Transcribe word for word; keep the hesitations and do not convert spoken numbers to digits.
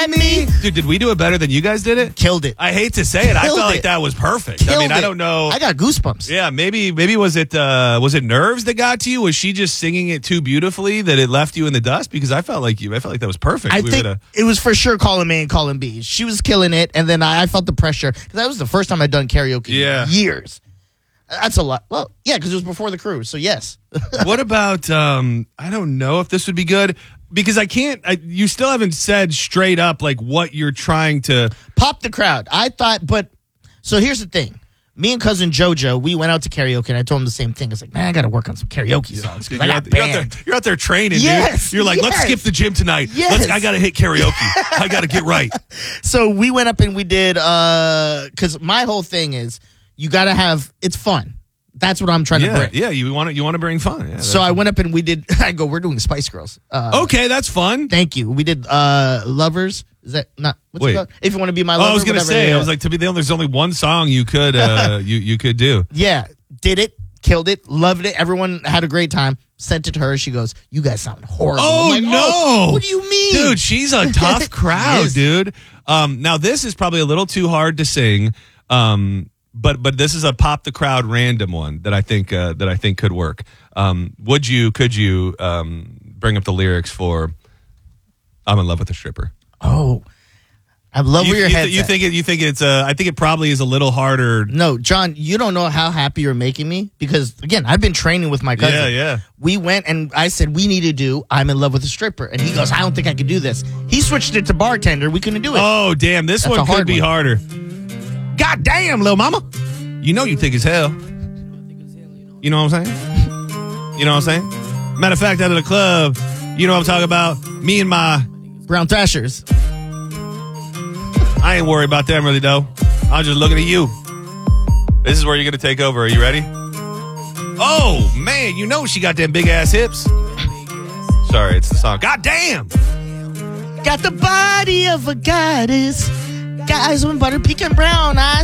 at me. Dude, did we do it better than you guys did it? Killed it. I hate to say it. I Killed felt it. like that was perfect. Killed I mean, I it. don't know. I got goosebumps. Yeah, maybe maybe was it uh, was it nerves that got to you? Was she just singing it too beautifully that it left you in the dust? Because I felt like you. I felt like that was perfect. I we think were gonna, it was for sure column A and column B. She was killing it, and then I, I felt the pressure because that was the first time I'd done karaoke Yeah. in years. That's a lot. Well, yeah, because it was before the cruise, so yes. What about? Um, I don't know if this would be good because I can't. I, you still haven't said straight up like what you're trying to. Pop the crowd. I thought, but so here's the thing. Me and cousin JoJo, we went out to karaoke, and I told him the same thing. It's like, man, I got to work on some karaoke songs. Dude, I you're, got out, you're, out band. there, you're out there training, Yes, dude. You're like, let's yes. skip the gym tonight. Yes. Let's, I got to hit karaoke. I got to get right. So we went up and we did, uh, because my whole thing is you got to have, it's fun. That's what I'm trying to Yeah, bring. yeah. You want to you want to bring fun. Yeah, So I went up and we did, I go, we're doing Spice Girls. Uh, okay, that's fun. Thank you. We did uh, Lovers. Is that not? What's Wait. it called? If you want to be my Oh, lover. I was gonna whatever, say, yeah. I was like, to be the only, there's only one song you could uh, you you could do. Yeah, did it, killed it, loved it. Everyone had a great time. Sent it to her. She goes, "You guys sound horrible." Oh, I'm like, no. "Oh, what do you mean, Dude, she's a tough crowd, Yes. dude. Um, now this is probably a little too hard to sing. Um, but but this is a pop the crowd random one that I think uh, that I think could work. Um, would you? Could you um, bring up the lyrics for "I'm in love with a stripper"? Oh, I love You, where your you, head's you at. think it? You think it's? Uh, I think it probably is a little harder. No, John, you don't know how happy you're making me because, again, I've been training with my cousin. Yeah, yeah. We went and I said, we need to do I'm in love with a stripper. And he goes, I don't think I could do this. He switched it to bartender. We couldn't do it. Oh, damn. This That's one a could hard be one. harder. God damn, little mama. You know you thick as hell. You know what I'm saying? You know what I'm saying? Matter of fact, out of the club, you know what I'm talking about? Me and my... Brown Thrashers. I ain't worried about them really, though. I'm just looking at you. This is where you're going to take over. Are you ready? Oh, man. You know she got them big-ass hips. Sorry, it's the song. God damn. Got the body of a goddess. Guys with butter pecan brown eyes.